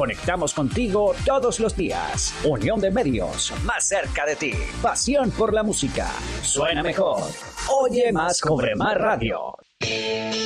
Conectamos contigo todos los días. Unión de medios, más cerca de ti. Pasión por la música. Suena mejor. Oye más Cobre Más Radio.